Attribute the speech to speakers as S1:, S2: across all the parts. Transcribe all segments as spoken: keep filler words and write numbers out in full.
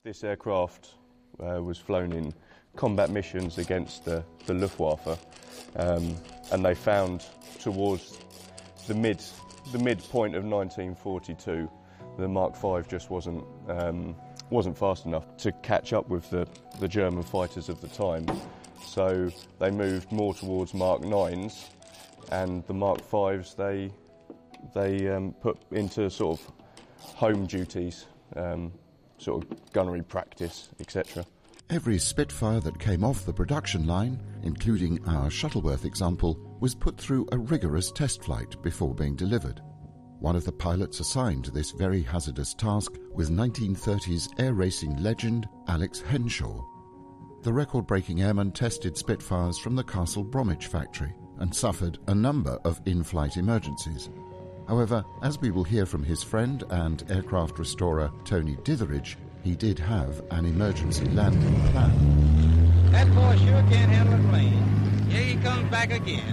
S1: This aircraft uh, was flown in combat missions against the, the Luftwaffe, um, and they found towards the mid the midpoint of nineteen forty-two, the Mark five just wasn't um, wasn't fast enough to catch up with the, the German fighters of the time. So they moved more towards Mark nines, and the Mark fives they they um, put into sort of home duties, um, sort of gunnery practice, et cetera.
S2: Every Spitfire that came off the production line, including our Shuttleworth example, was put through a rigorous test flight before being delivered. One of the pilots assigned to this very hazardous task was nineteen thirties air racing legend Alex Henshaw. The record-breaking airman tested Spitfires from the Castle Bromwich factory and suffered a number of in-flight emergencies. However, as we will hear from his friend and aircraft restorer Tony Ditheridge, he did have an emergency landing plan.
S3: That boy sure can't handle a plane. Here he comes back again.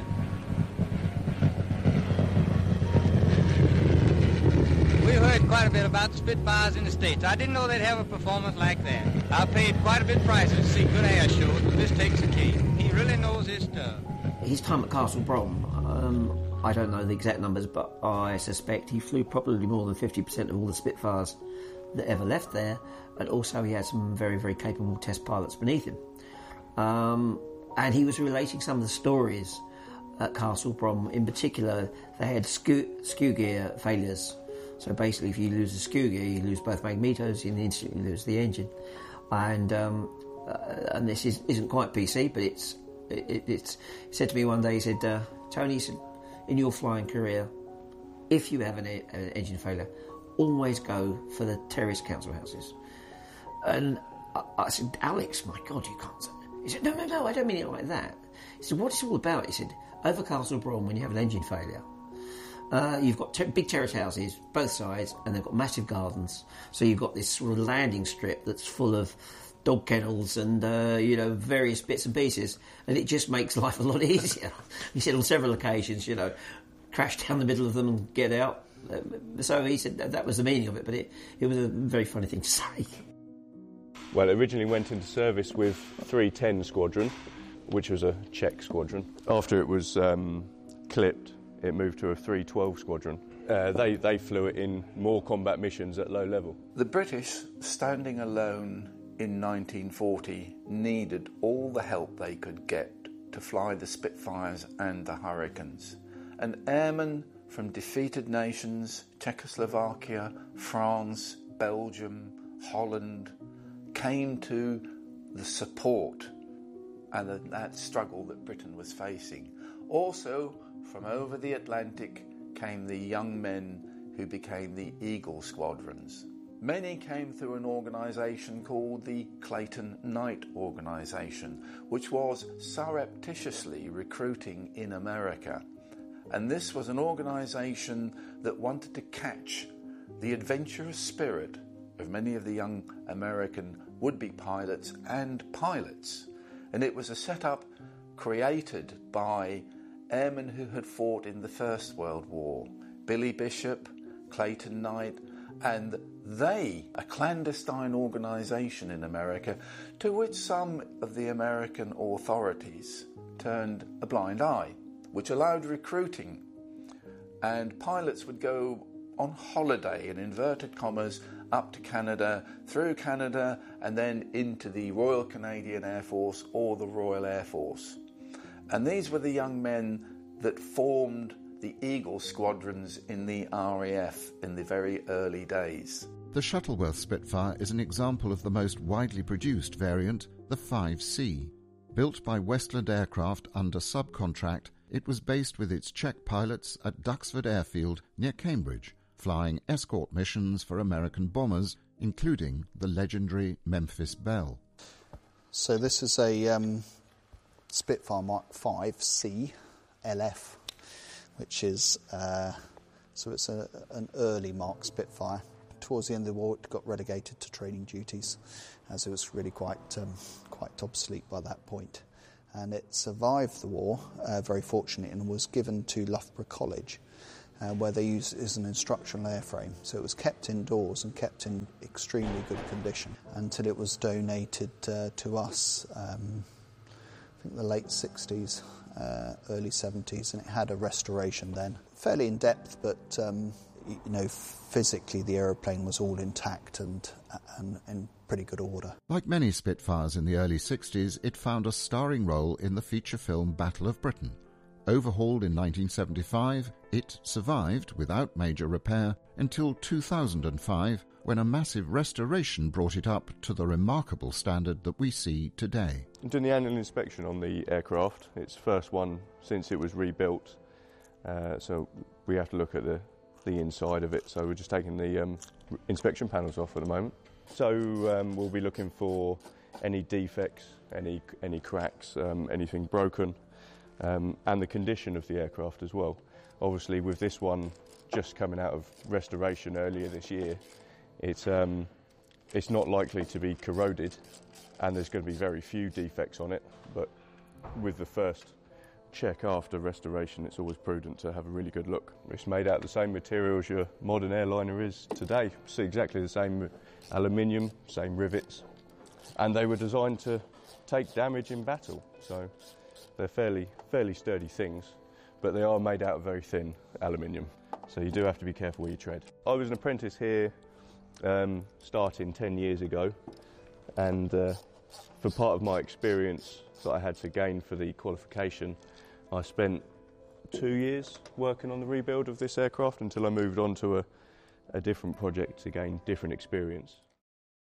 S3: We've heard quite a bit about the Spitfires in the States. I didn't know they'd have a performance like that. I paid quite a bit of prices to see good air shows, but this takes the cake. He really knows his stuff.
S4: His time at Castle Brom, um, I don't know the exact numbers, but I suspect he flew probably more than fifty percent of all the Spitfires that ever left there, and also he had some very, very capable test pilots beneath him. Um, and he was relating some of the stories at Castle Brom. In particular, they had skew, skew gear failures. So basically, if you lose the skew gear, you lose both magnetos, you instantly lose the engine. And um, uh, and this is, isn't quite P C, but it's it, it's. He said to me one day, he said, uh, Tony, he said, in your flying career, if you have an, a, an engine failure, always go for the terrace council houses. And I, I said, Alex, my God, you can't say that. He said, no, no, no, I don't mean it like that. He said, what it's all about, he said, over Castle Brom, when you have an engine failure, uh, you've got ter- big terrace houses, both sides, and they've got massive gardens. So you've got this sort of landing strip that's full of dog kennels and, uh, you know, various bits and pieces, and it just makes life a lot easier. He said on several occasions, you know, crash down the middle of them and get out. So he said that was the meaning of it, but it, it was a very funny thing to say.
S1: Well, it originally went into service with three ten Squadron, which was a Czech squadron. After it was um, clipped, it moved to a three twelve Squadron. Uh, they, they flew it in more combat missions at low level.
S5: The British, standing alone in nineteen forty, needed all the help they could get to fly the Spitfires and the Hurricanes. And airmen from defeated nations, Czechoslovakia, France, Belgium, Holland, came to the support and the, that struggle that Britain was facing. Also, from over the Atlantic came the young men who became the Eagle Squadrons. Many came through an organisation called the Clayton Knight Organisation, which was surreptitiously recruiting in America. And this was an organisation that wanted to catch the adventurous spirit of many of the young American would-be pilots and pilots. And it was a setup created by airmen who had fought in the First World War, Billy Bishop, Clayton Knight, and they, a clandestine organisation in America, to which some of the American authorities turned a blind eye, which allowed recruiting. And pilots would go on holiday, in inverted commas, up to Canada, through Canada, and then into the Royal Canadian Air Force or the Royal Air Force. And these were the young men that formed the Eagle Squadrons in the R A F in the very early days.
S2: The Shuttleworth Spitfire is an example of the most widely produced variant, the five C. Built by Westland Aircraft under subcontract, it was based with its Czech pilots at Duxford Airfield near Cambridge, flying escort missions for American bombers, including the legendary Memphis Belle.
S6: So this is a um, Spitfire Mark five C L F, which is, uh, so it's a, an early Mark Spitfire. Towards the end of the war, it got relegated to training duties, as it was really quite um, quite obsolete by that point. And it survived the war, uh, very fortunately, and was given to Loughborough College. uh, where they used it as an instructional airframe. So it was kept indoors and kept in extremely good condition until it was donated uh, to us, um, I think the late sixties, uh, early seventies, and it had a restoration then. Fairly in depth, but um, you know, physically the aeroplane was all intact and, and in pretty good order.
S2: Like many Spitfires in the early sixties, it found a starring role in the feature film Battle of Britain. Overhauled in nineteen seventy-five, it survived without major repair until two thousand five, when a massive restoration brought it up to the remarkable standard that we see today.
S1: Doing the annual inspection on the aircraft, it's the first one since it was rebuilt, uh, so we have to look at the, the inside of it, so we're just taking the um, inspection panels off at the moment. So um, we'll be looking for any defects, any, any cracks, um, anything broken, um, and the condition of the aircraft as well. Obviously with this one just coming out of restoration earlier this year, it's, um, it's not likely to be corroded, and there's going to be very few defects on it, but with the first check after restoration, it's always prudent to have a really good look. It's made out of the same material as your modern airliner is today. It's exactly the same aluminium, same rivets, and they were designed to take damage in battle, so they're fairly, fairly sturdy things, but they are made out of very thin aluminium, so you do have to be careful where you tread. I was an apprentice here um, starting ten years ago, and uh, for part of my experience that I had to gain for the qualification, I spent two years working on the rebuild of this aircraft until I moved on to a, a different project to gain different experience.